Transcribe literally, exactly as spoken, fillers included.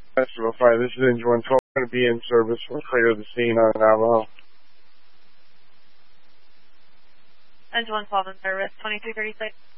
Festival Fire, this is Engine one twelve. Going to be in service. We'll clear the scene on Navajo. Engine one twelve in service, twenty-three thirty-six.